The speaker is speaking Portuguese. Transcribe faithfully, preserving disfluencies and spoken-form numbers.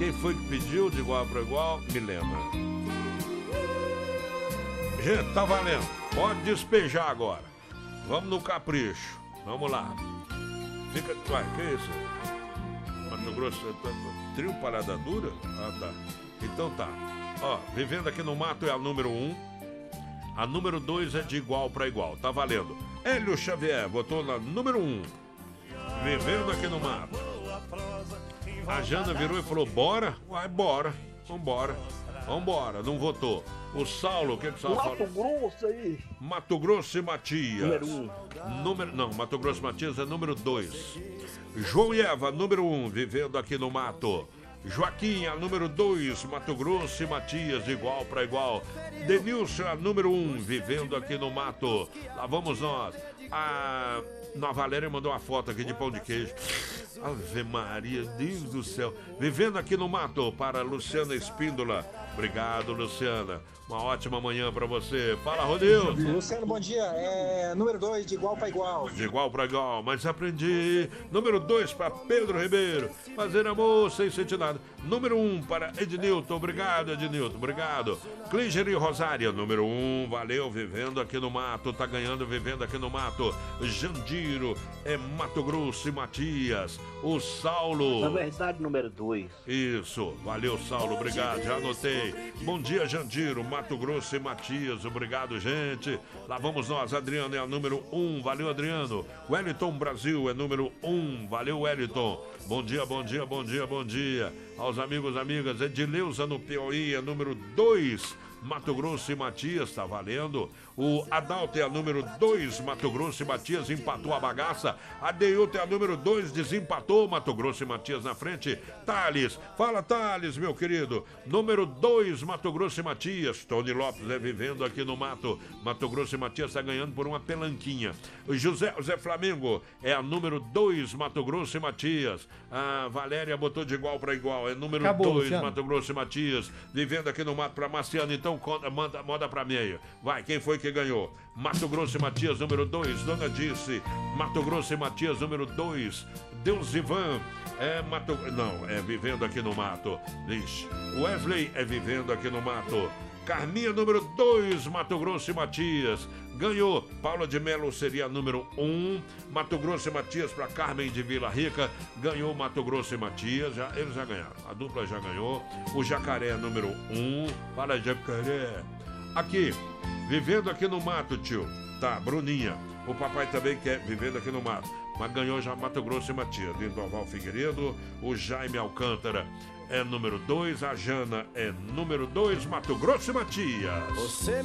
Quem foi que pediu de igual para igual? Me lembra. Gente, tá valendo. Pode despejar agora. Vamos no capricho. Vamos lá. Fica. Vai, que é isso? Mato Grosso. Trio Parada Dura? Ah, tá. Então tá. Ó, Vivendo Aqui no Mato é a número um. A número dois é de igual para igual. Tá valendo. Hélio Xavier botou na número um. Vivendo Aqui no Mato. A Jana virou e falou: bora? Vai, bora. Vambora. Vambora. Não votou. O Saulo, o que, que o Saulo falou? Mato Grosso aí. Mato Grosso e Matias. Número um. Número, não, Mato Grosso e Matias é número dois. João e Eva, número um, Vivendo Aqui no Mato. Joaquim, a número dois, Mato Grosso e Matias, de igual para igual. Denilson, a número um, Vivendo Aqui no Mato. Lá vamos nós. A Nova Valéria mandou uma foto aqui de pão de queijo. Ave Maria, Deus do céu. Vivendo Aqui no Mato, para Luciana Espíndola. Obrigado, Luciana. Uma ótima manhã para você. Fala, Rodilson. Luciano, bom dia. É número dois, de igual para igual. De igual para igual, mas aprendi. Número dois para Pedro Ribeiro. Fazer amor sem sentir nada. Número um para Ednilton. Obrigado, Ednilton. Obrigado. Klinger e Rosária. Número um, valeu. Vivendo Aqui no Mato. Tá ganhando Vivendo Aqui no Mato. Jandiro é Mato Grosso e Matias. O Saulo. Na verdade, número dois. Isso. Valeu, Saulo. Obrigado. Já anotei. Bom dia, Jandiro. Mato Grosso e Matias, obrigado, gente. Lá vamos nós, Adriano é a número um, valeu, Adriano. Wellington Brasil é número um, valeu, Wellington. Bom dia, bom dia, bom dia, bom dia. Aos amigos, amigas, Edileuza no Piauí é número dois, Mato Grosso e Matias, tá valendo. O Adalto é a número dois, Mato Grosso e Matias, empatou a bagaça. A Deilton é a número dois, desempatou, Mato Grosso e Matias na frente. Thales, fala Thales, meu querido. Número dois, Mato Grosso e Matias. Tony Lopes é Vivendo Aqui no Mato. Mato Grosso e Matias está ganhando por uma pelanquinha. O José, José Flamengo é a número dois, Mato Grosso e Matias. A Valéria botou de igual para igual, é número dois, Mato Grosso e Matias. Vivendo Aqui no Mato para Marciano, então conta, manda, manda para meia. Vai, quem foi que ganhou? Mato Grosso e Matias, número dois, Dona Disse. Mato Grosso e Matias, número dois, Deus Ivan. É Mato... Não, é Vivendo Aqui no Mato. Vixe. Wesley é Vivendo Aqui no Mato. Carminha, número dois, Mato Grosso e Matias. Ganhou. Paula de Melo seria número um. Mato Grosso e Matias para Carmen de Vila Rica. Ganhou Mato Grosso e Matias. Já, eles já ganharam. A dupla já ganhou. O Jacaré, número um. Fala, Jacaré. Aqui, Vivendo Aqui no Mato, tio. Tá, Bruninha. O papai também quer Vivendo Aqui no Mato. Mas ganhou já Mato Grosso e Matias. Lindoval Figueiredo. O Jaime Alcântara é número dois. A Jana é número dois, Mato Grosso e Matias. Você